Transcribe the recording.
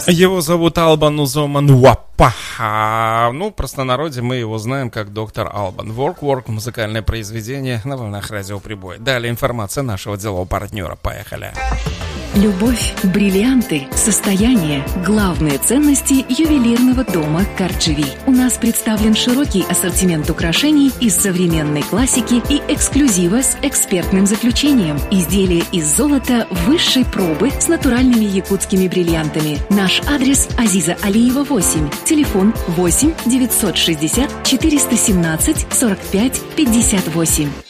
Его зовут Албан Узоман Уапаха. Ну, в простонародье мы его знаем как доктор Албан. Work, музыкальное произведение на волнах радиоприбоя. Далее информация нашего делового партнера. Поехали. Любовь, бриллианты, состояние – главные ценности ювелирного дома Карджили. У нас представлен широкий ассортимент украшений из современной классики и эксклюзива с экспертным заключением. Изделия из золота высшей пробы с натуральными якутскими бриллиантами. Наш адрес – Азиза Алиева, 8. Телефон 8 960 417 45 58.